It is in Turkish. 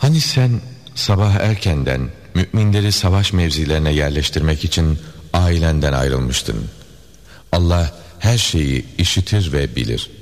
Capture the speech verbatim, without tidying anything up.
Hani sen sabah erkenden müminleri savaş mevzilerine yerleştirmek için ailenden ayrılmıştın. Allah her şeyi işitir ve bilir.